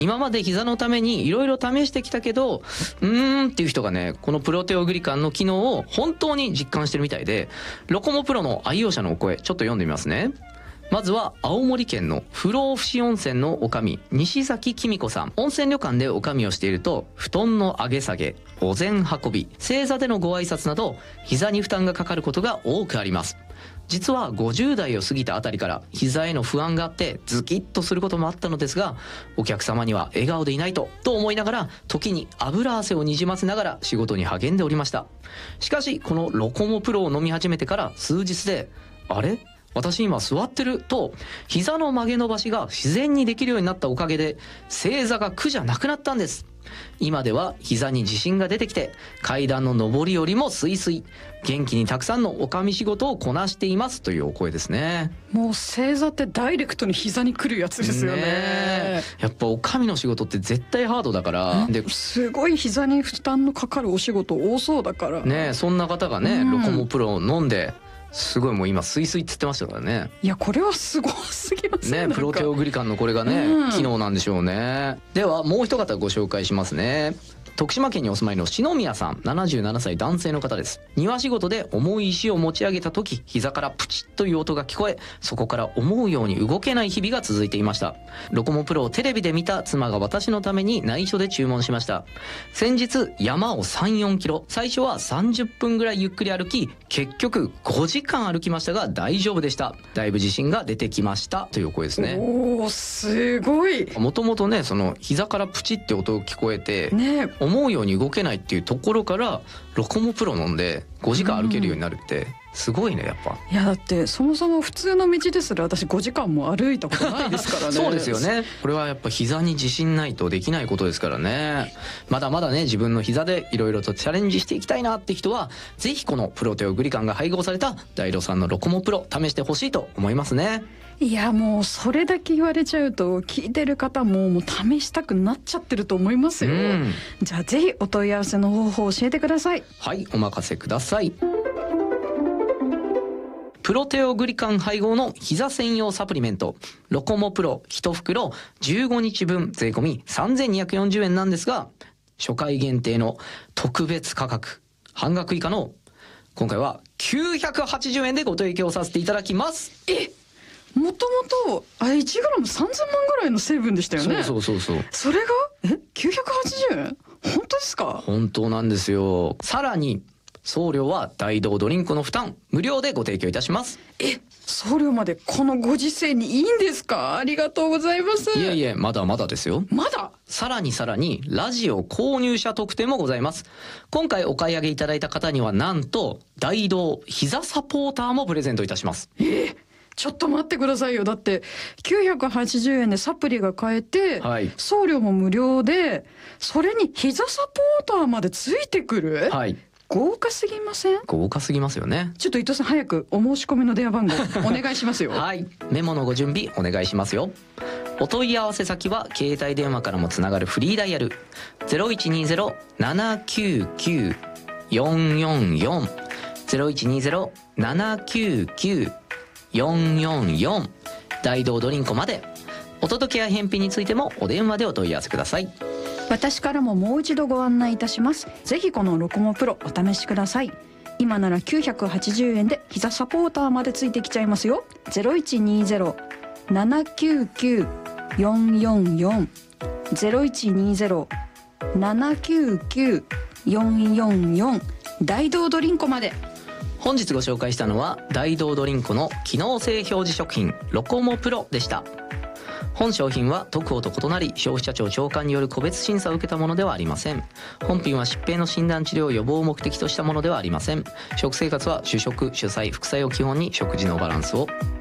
今まで膝のためにいろいろ試してきたけどっていう人がね、このプロテオグリカンの機能を本当に実感してるみたいで、ロコモプロの愛用者のお声ちょっと読んでみますね。まずは青森県の不老不死温泉の女将西崎紀美子さん。温泉旅館で女将をしていると、布団の上げ下げ、お膳運び、正座でのご挨拶など膝に負担がかかることが多くあります。実は50代を過ぎたあたりから膝への不安があってズキッとすることもあったのですが、お客様には笑顔でいないと思いながら、時に油汗をにじませながら仕事に励んでおりました。しかしこのロコモプロを飲み始めてから数日で、あれ?私今座ってると膝の曲げ伸ばしが自然にできるようになったおかげで、正座が苦じゃなくなったんです。今では膝に自信が出てきて、階段の上り下りもスイスイ、元気にたくさんのおかみ仕事をこなしていますというお声ですね。 もう正座ってダイレクトに膝に来るやつですよ ね。 やっぱおかみの仕事って絶対ハードだから、 すごい膝に負担のかかるお仕事多そうだからね。そんな方がね、ロコモプロを飲んで、すごいもう今スイスイって言ってましたからね。 いやこれはすごすぎますね。 プロテオグリカンのこれがね、機能なんでしょうね。ではもう一方ご紹介しますね。徳島県にお住まいの篠宮さん、77歳男性の方です。庭仕事で重い石を持ち上げた時、膝からプチッという音が聞こえ、そこから思うように動けない日々が続いていました。ロコモプロをテレビで見た妻が私のために内緒で注文しました。先日山を 3,4 キロ、最初は30分ぐらいゆっくり歩き、結局5時間歩きましたが大丈夫でした。だいぶ自信が出てきましたという声ですね。 おー、すごい。 もともとね、その膝からプチって音が聞こえて、思うように動けないっていうところからロコモプロ飲んで5時間歩けるようになるってすごいね、やっぱ。 いやだってそもそも普通の道ですら私5時間も歩いたことないですからね。 そうですよね。これはやっぱ膝に自信ないとできないことですからね。まだまだね、自分の膝でいろいろとチャレンジしていきたいなって人は、ぜひこのプロテオグリカンが配合されたダイロさんのロコモプロ試してほしいと思いますね。 いやもうそれだけ言われちゃうと聞いてる方も試したくなっちゃってると思いますよ。じゃあぜひお問い合わせの方法を教えてください。 はい、お任せください。プロテオグリカン配合の膝専用サプリメントロコモプロ1袋15日分税込み3240円なんですが、初回限定の特別価格半額以下の今回は980円でご提供させていただきます。 もともと1グラム3000万ぐらいの成分でしたよね。 そうそれが980円？本当ですか？ 本当なんですよ。さらに送料は大道ドリンクの負担無料でご提供いたします。 送料までこのご時世にいいんですか？ありがとうございます。 いえいえ、まだまだですよ。 まださらにラジオ購入者特典もございます。今回お買い上げいただいた方にはなんと大道膝サポーターもプレゼントいたします。 ちょっと待ってくださいよ。だって980円でサプリが買えて、送料も無料で、それに膝サポーターまでついてくる。豪華すぎません？ 豪華すぎますよね。 ちょっと伊藤さん早くお申し込みの電話番号お願いしますよ。 はい、メモのご準備お願いしますよ。お問い合わせ先は携帯電話からもつながるフリーダイヤル 0120-799-444 0120-799-444 大道ドリンコまで。お届けや返品についてもお電話でお問い合わせください。 私からももう一度ご案内いたします。ぜひこのロコモプロお試しください。今なら980円で膝サポーターまでついてきちゃいますよ。0120-799-444 0120-799-444 大道ドリンコまで。 本日ご紹介したのは大道ドリンコの機能性表示食品ロコモプロでした。本商品は特報と異なり消費者庁長官による個別審査を受けたものではありません。本品は疾病の診断治療予防を目的としたものではありません。食生活は主食主菜副菜を基本に食事のバランスを。